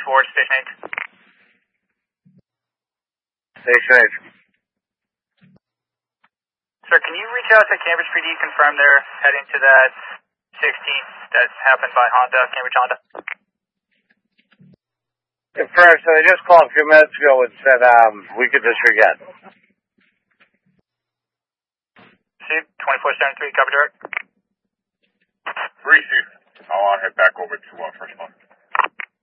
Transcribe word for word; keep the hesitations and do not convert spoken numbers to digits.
for Station eight. Station eight. Sir, can you reach out to Cambridge P D, confirm they're heading to that sixteen that happened by Honda, Cambridge Honda? Confirm, so they just called a few minutes ago and said um, we could disregard. See, twenty-four seventy-three, copy direct. Three, I'll uh, head back over to uh, first one.